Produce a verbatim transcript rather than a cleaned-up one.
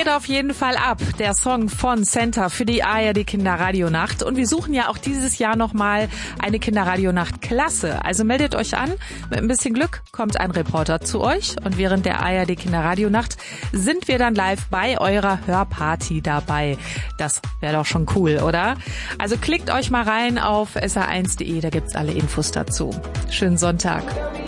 auf jeden Fall ab, der Song von Center für die A R D Kinderradionacht. Und wir suchen ja auch dieses Jahr nochmal eine Kinderradionacht-Klasse. Also meldet euch an. Mit ein bisschen Glück kommt ein Reporter zu euch. Und während der A R D Kinderradionacht sind wir dann live bei eurer Hörparty dabei. Das wäre doch schon cool, oder? Also klickt euch mal rein auf S R eins punkt de, da gibt's alle Infos dazu. Schönen Sonntag.